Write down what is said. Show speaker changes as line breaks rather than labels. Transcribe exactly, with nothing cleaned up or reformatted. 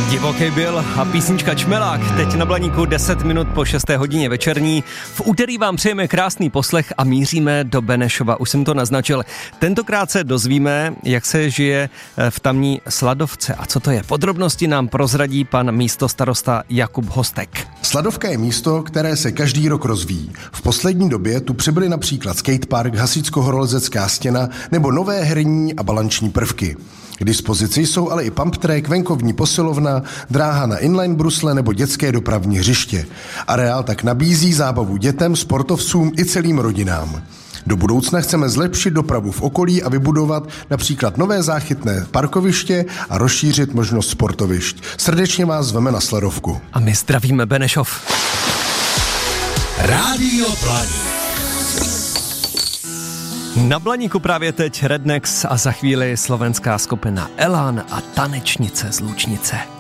Divoký byl a písnička Čmelák, teď na Blaníku deset minut po šesté hodině večerní. V úterý vám přejeme krásný poslech a míříme do Benešova, už jsem to naznačil. Tentokrát se dozvíme, jak se žije v tamní Sladovce a co to je. Podrobnosti nám prozradí pan místostarosta Jakub Hostek.
Sladovka je místo, které se každý rok rozvíjí. V poslední době tu přibyly například skatepark, hasičsko-horolezecká stěna nebo nové herní a balanční prvky. K dispozici jsou ale i pump track, venkovní posilovna, dráha na inline brusle nebo dětské dopravní hřiště. Areál tak nabízí zábavu dětem, sportovcům i celým rodinám. Do budoucna chceme zlepšit dopravu v okolí a vybudovat například nové záchytné parkoviště a rozšířit možnost sportovišť. Srdečně vás zveme na Sladovku.
A my zdravíme Benešov.
Rádio Blaník.
Na Blaníku právě teď Rednex a za chvíli slovenská skupina Elán a Tanečnice z Lučnice.